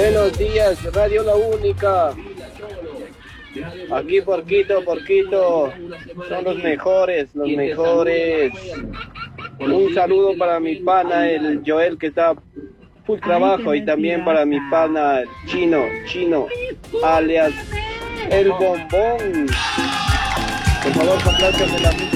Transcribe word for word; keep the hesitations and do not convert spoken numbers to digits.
Buenos días, Radio La Única. Aquí por Quito, por Quito. Son los mejores, los mejores. Un saludo para mi pana, el Joel, que está full trabajo, y también para mi pana, el Chino, Chino, alias El Bombón. Por favor, compláceme la música.